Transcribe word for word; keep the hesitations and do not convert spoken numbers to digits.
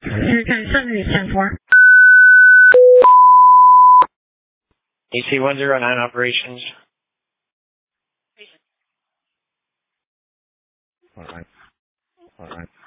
ten four. E C one zero nine operations. All right. All right.